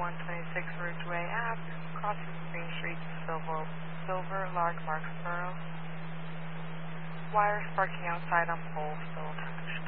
126 Ridgeway Ave, crosses Green Street to Silver Lark, Marksboro. Wire sparking outside on pole still attached.